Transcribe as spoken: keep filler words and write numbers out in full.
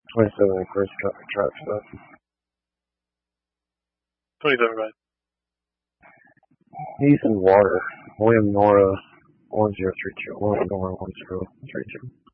twenty-seven first track stuff. twenty-seven, right? He's in water. William Nora one zero three two. William Nora one zero three two.